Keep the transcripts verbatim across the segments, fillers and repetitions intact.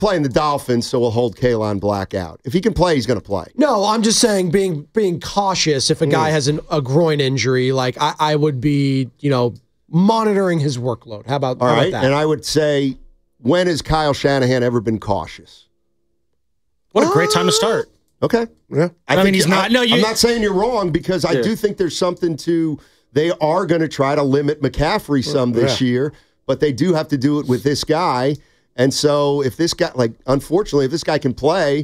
playing the Dolphins, so we'll hold Kalon Black out. If he can play, he's going to play. No, I'm just saying being being cautious if a guy mm. has an, a groin injury, like I, I would be, you know, monitoring his workload. How about, All how right, about that? And I would say, when has Kyle Shanahan ever been cautious? What a great time to start. Okay. Yeah. I, I mean, he's not. I, no, you, I'm not saying you're wrong because I yeah. do think there's something to, they are going to try to limit McCaffrey some this yeah. year, but they do have to do it with this guy. And so if this guy, like, unfortunately, if this guy can play,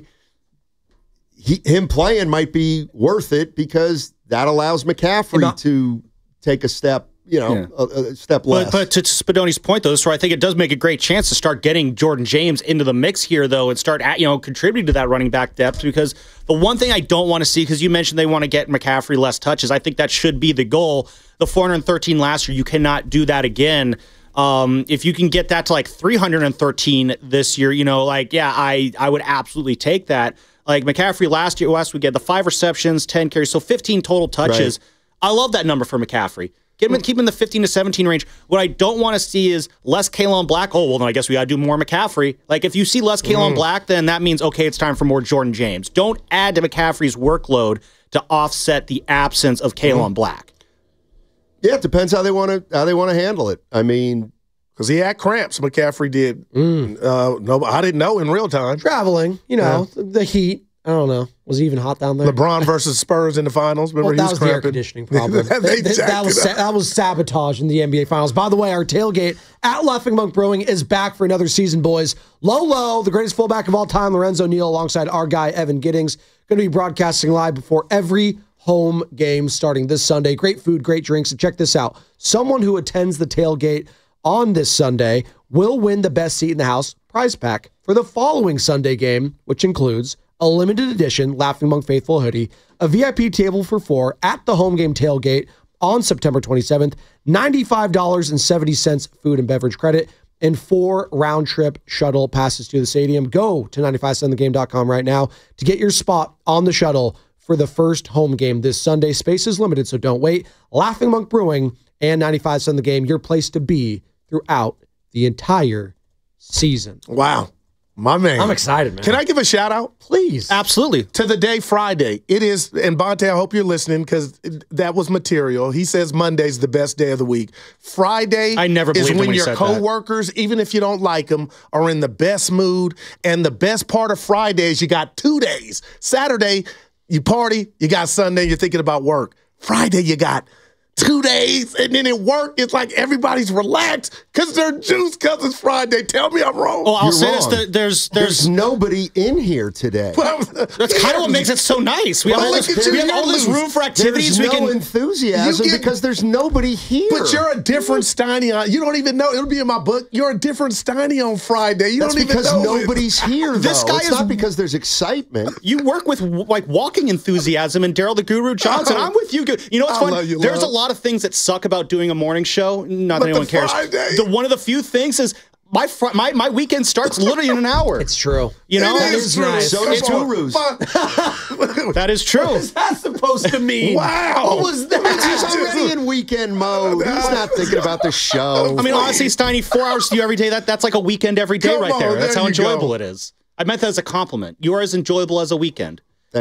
he, him playing might be worth it because that allows McCaffrey not, to take a step, you know, yeah. a, a step less. But, but to Spadoni's point, though, so I think it does make a great chance to start getting Jordan James into the mix here, though, and start, at, you know, contributing to that running back depth, because the one thing I don't want to see, because you mentioned they want to get McCaffrey less touches, I think that should be the goal. The four hundred thirteen last year, you cannot do that again. Um, if you can get that to like three hundred thirteen this year, you know, like, yeah, I, I would absolutely take that. Like McCaffrey last year, last we get the five receptions, ten carries, so fifteen total touches. Right. I love that number for McCaffrey. Get him, keep him in the fifteen to seventeen range. What I don't want to see is less Kalon Black. Oh, well, then I guess we got to do more McCaffrey. Like, if you see less Kalon mm. Black, then that means, okay, it's time for more Jordan James. Don't add to McCaffrey's workload to offset the absence of Kalon mm. Black. Yeah, it depends how they want to how they want to handle it. I mean, because he had cramps, McCaffrey did. Mm. Uh, no, I didn't know in real time. Traveling, you know, yeah. the heat. I don't know. Was it even hot down there? LeBron versus Spurs in the finals. Remember, well, that he was, was cramping. the air conditioning problem. they that, that, was that was sabotage in the N B A Finals. By the way, our tailgate at Laughing Monk Brewing is back for another season, boys. Lolo, the greatest fullback of all time, Lorenzo Neal, alongside our guy Evan Giddings, going to be broadcasting live before every home game starting this Sunday. Great food, great drinks. And check this out. Someone who attends the tailgate on this Sunday will win the best seat in the house prize pack for the following Sunday game, which includes a limited edition Laughing Monk Faithful hoodie, a V I P table for four at the home game tailgate on September twenty-seventh, ninety-five dollars and seventy cents food and beverage credit, and four round-trip shuttle passes to the stadium. Go to nine five seven the game dot com right now to get your spot on the shuttle for the first home game this Sunday. Space is limited, so don't wait. Laughing Monk Brewing and ninety-five seven The Game, your place to be throughout the entire season. Wow. My man. I'm excited, man. Can I give a shout out? Please. Absolutely. To the day Friday. It is, and Bonte, I hope you're listening because that was material. He says Monday's the best day of the week. Friday I never is when, when your coworkers, that. even if you don't like them, are in the best mood. And the best part of Friday is you got two days. Saturday, you party, you got Sunday, you're thinking about work. Friday, you got two days, and then at work, it's like everybody's relaxed because they're juice because it's Friday. Tell me I'm wrong. Well, I'll You're say wrong. this, there's, there's, there's nobody in here today. Well, that's kind of what makes it so nice. We well, have all this, we have all this room for activities. There's we no can, enthusiasm get, because there's nobody here. But you're a different Steiny. On, you don't even know. It'll be in my book. You're a different Steiny on Friday. You That's don't even because know nobody's it. here, though. This guy it's is, not because there's excitement. You work with, like, walking enthusiasm and Daryl the Guru Johnson. I'm with you. You know what's I fun? you, There's love. a lot of things that suck about doing a morning show. Not But that anyone the cares. Friday. The one of the few things is my fr my my weekend starts literally in an hour. It's true. You know, It that is is true. nice. So does Come on. Gurus. that is true. What is that supposed to mean? Wow. What was that? He's already in weekend mode. He's not thinking about the show. I mean, honestly, Steiny, four hours to you every day. That that's like a weekend every day Come right on, there. That's there how you enjoyable go. it is. I meant that as a compliment. You are as enjoyable as a weekend.